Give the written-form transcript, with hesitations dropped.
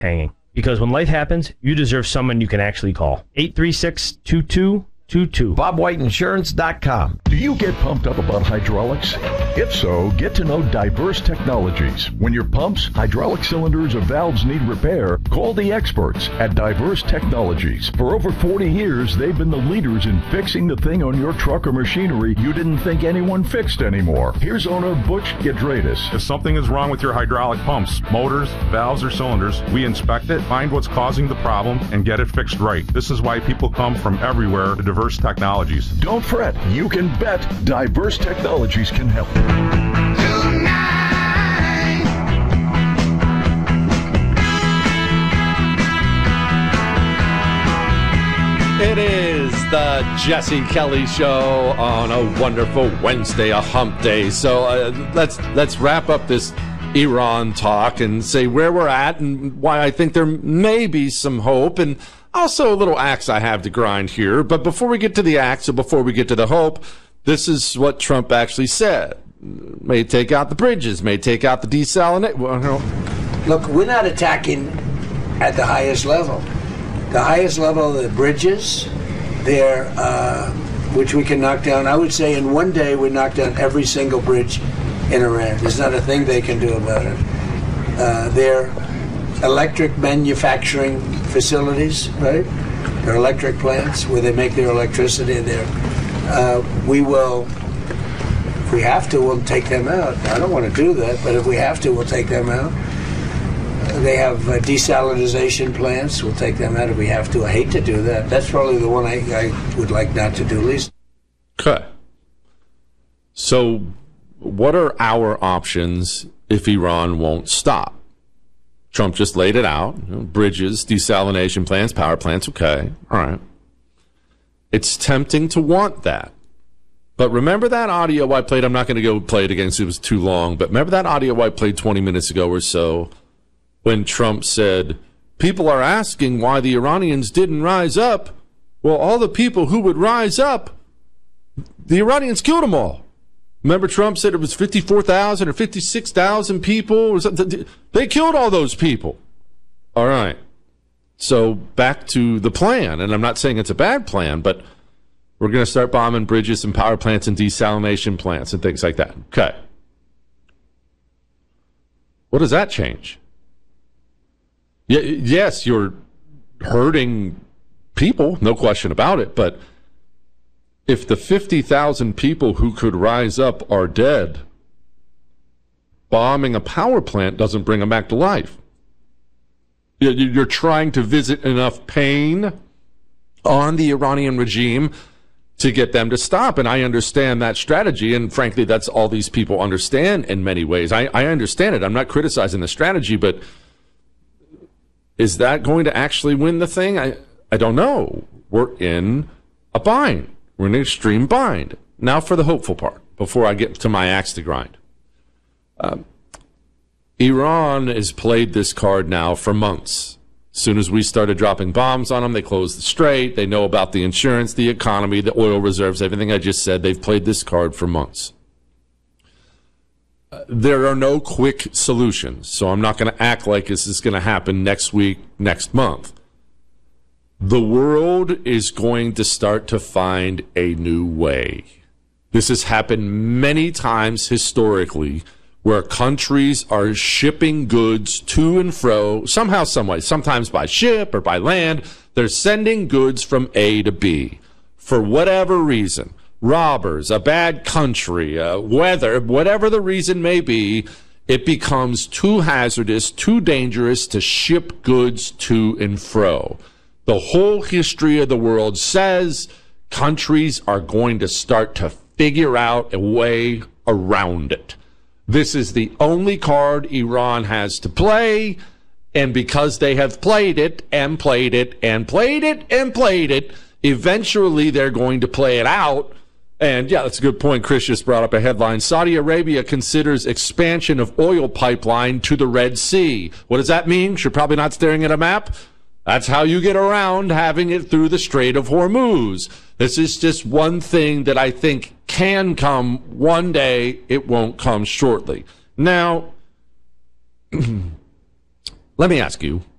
hanging. Because when life happens, you deserve someone you can actually call. 836-2222. BobWhiteInsurance.com. Do you get pumped up about hydraulics? If so, get to know Diverse Technologies. When your pumps, hydraulic cylinders, or valves need repair, call the experts at Diverse Technologies. For over 40 years, they've been the leaders in fixing the thing on your truck or machinery you didn't think anyone fixed anymore. Here's owner Butch Gedradis. If something is wrong with your hydraulic pumps, motors, valves, or cylinders, we inspect it, find what's causing the problem, and get it fixed right. This is why people come from everywhere to Diverse Technologies. Don't fret. You can bet Diverse Technologies can help. It is the Jesse Kelly Show on a wonderful Wednesday, a hump day. So let's wrap up this Iran talk and say where we're at and why I think there may be some hope, and also a little axe I have to grind here. But before we get to the axe, or before we get to the hope, this is what Trump actually said. May take out the bridges, may take out the desalination. Look, we're not attacking at the highest level. The highest level of the bridges, which we can knock down. I would say in one day we knock down every single bridge in Iran. There's not a thing they can do about it. Their electric manufacturing facilities, right? Their electric plants where they make their electricity there. We will, if we have to, we'll take them out. I don't want to do that, but if we have to, we'll take them out. They have desalination plants. We'll take them out if we have to. I hate to do that. That's probably the one I would like not to do least. Okay. So what are our options if Iran won't stop? Trump just laid it out. Bridges, desalination plants, power plants, okay. All right. It's tempting to want that. But remember that audio I played? I'm not going to go play it again because it was too long. But remember that audio I played 20 minutes ago or so when Trump said, people are asking why the Iranians didn't rise up. Well, all the people who would rise up, the Iranians killed them all. Remember Trump said it was 54,000 or 56,000 people or something? They killed all those people. All right. So back to the plan. And I'm not saying it's a bad plan, but we're going to start bombing bridges and power plants and desalination plants and things like that. Okay. What does that change? Yes, you're hurting people, no question about it, but if the 50,000 people who could rise up are dead, bombing a power plant doesn't bring them back to life. You're trying to visit enough pain on the Iranian regime to get them to stop, and I understand that strategy, and frankly, that's all these people understand in many ways. I understand it. I'm not criticizing the strategy, but is that going to actually win the thing? I don't know. We're in a bind. We're in an extreme bind. Now for the hopeful part, before I get to my axe to grind. Iran has played this card now for months. As soon as we started dropping bombs on them, they closed the strait. They know about the insurance, the economy, the oil reserves, everything I just said. They've played this card for months. There are no quick solutions, so I'm not going to act like this is going to happen next week, next month. The world is going to start to find a new way. This has happened many times historically, where countries are shipping goods to and fro, somehow, some way, sometimes by ship or by land. They're sending goods from A to B for whatever reason. Robbers, a bad country, weather, whatever the reason may be, it becomes too hazardous, too dangerous to ship goods to and fro. The whole history of the world says countries are going to start to figure out a way around it. This is the only card Iran has to play, and because they have played it and played it and played it and played it, eventually they're going to play it out. And yeah, that's a good point. Chris just brought up a headline. Saudi Arabia considers expansion of oil pipeline to the Red Sea. What does that mean? You're probably not staring at a map. That's how you get around having it through the Strait of Hormuz. This is just one thing that I think can come one day. It won't come shortly. Now, let me ask you,